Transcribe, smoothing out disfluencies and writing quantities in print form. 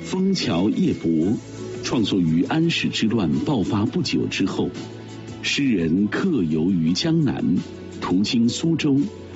枫桥夜泊创作于安史之乱爆发不久之后，诗人客游于江南，途经苏州，